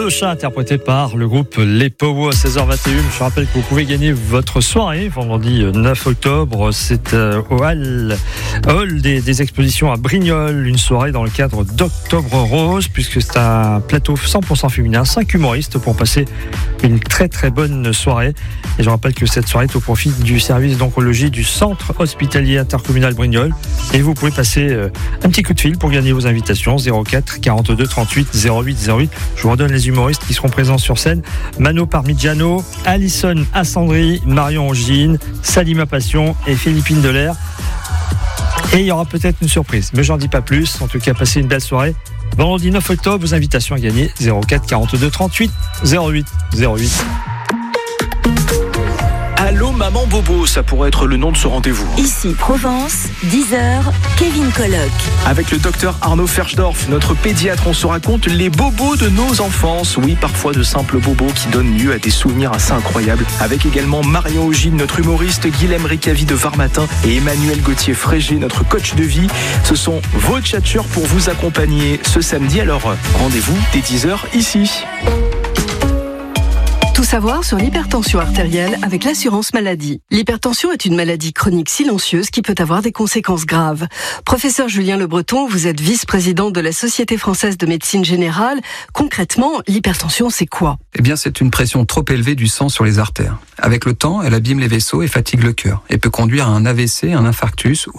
Le chat interprété par le groupe Les Powo à 16h21. Je rappelle que vous pouvez gagner votre soirée vendredi 9 octobre. C'est au hall des expositions à Brignoles. Une soirée dans le cadre d'Octobre Rose, puisque c'est un plateau 100% féminin, 5 humoristes pour passer une très très bonne soirée. Et je rappelle que cette soirée est au profit du service d'oncologie du centre hospitalier intercommunal Brignoles. Et vous pouvez passer un petit coup de fil pour gagner vos invitations. 04 42 38 08 08. Je vous redonne les humoristes qui seront présents sur scène. Mano Parmigiano, Alison Assandri, Marion Angine, Salima Passion et Philippine Delair. Et il y aura peut-être une surprise, mais j'en dis pas plus. En tout cas, passez une belle soirée. Vendredi 9 octobre, vos invitations à gagner. 04 42 38 08 08. Allô Maman Bobo, ça pourrait être le nom de ce rendez-vous. Ici Provence, 10h, Kevin Colloque. Avec le docteur Arnaud Ferchdorf, notre pédiatre, on se raconte les bobos de nos enfances. Oui, parfois de simples bobos qui donnent lieu à des souvenirs assez incroyables. Avec également Marion Ogine, notre humoriste, Guilhem Ricavi de Varmatin et Emmanuel Gauthier-Frégé, notre coach de vie. Ce sont vos tchatcheurs pour vous accompagner ce samedi. Alors rendez-vous dès 10h ici. Tout savoir sur l'hypertension artérielle avec l'assurance maladie. L'hypertension est une maladie chronique silencieuse qui peut avoir des conséquences graves. Professeur Julien Le Breton, vous êtes vice-président de la Société française de médecine générale. Concrètement, l'hypertension, c'est quoi ? Eh bien, c'est une pression trop élevée du sang sur les artères. Avec le temps, elle abîme les vaisseaux et fatigue le cœur et peut conduire à un AVC, un infarctus